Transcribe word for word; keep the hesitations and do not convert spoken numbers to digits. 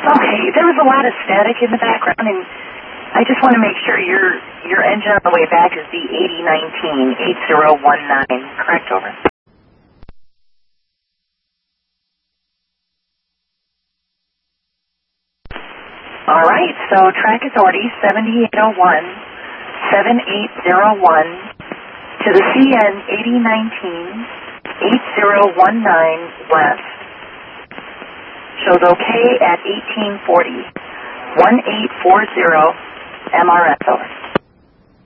Okay, there was a lot of static in the background, and I just want to make sure your your engine on the way back is the eighty nineteen, eight zero one nine, correct, over? All right, so track authority seventy-eight oh one, seventy-eight oh one to the C N eighty nineteen, eight zero one nine west. Shows okay at eighteen forty, eighteen forty M R S, over.